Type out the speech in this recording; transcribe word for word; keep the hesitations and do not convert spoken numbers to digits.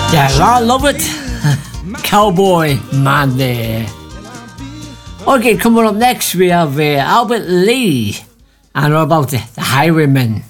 Yeah, I love it. Cowboy Man there. Okay, coming up next we have uh, Albert Lee and we're about the, the Highwaymen.